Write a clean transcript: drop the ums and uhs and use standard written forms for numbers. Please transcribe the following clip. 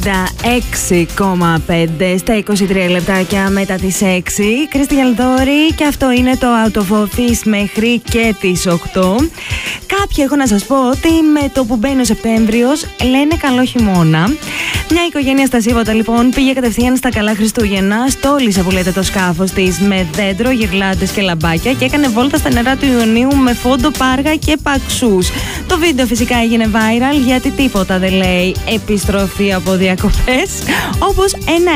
6,5 στα 23 λεπτάκια μετά τις 6. Κρίστη Γιαλδόρη και αυτό είναι το Out of Office μέχρι και τις 8. Κάποιοι έχω να σας πω ότι με το που μπαίνει ο Σεπτέμβριος λένε καλό χειμώνα. Μια οικογένεια στα Σίβωτα λοιπόν πήγε κατευθείαν στα καλά Χριστούγεννα, στόλισε που λέτε το σκάφος της με δέντρο, γυρλάντες και λαμπάκια και έκανε βόλτα στα νερά του Ιουνίου με φόντο, πάργα και παξούς. Το βίντεο φυσικά έγινε viral γιατί τίποτα δεν λέει επιστροφή από διακοπές, όπως ένα